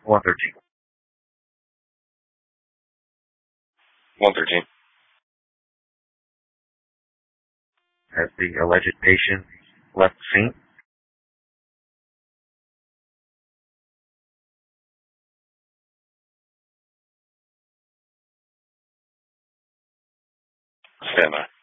113. 113. Has the alleged patient left the scene? Stand by.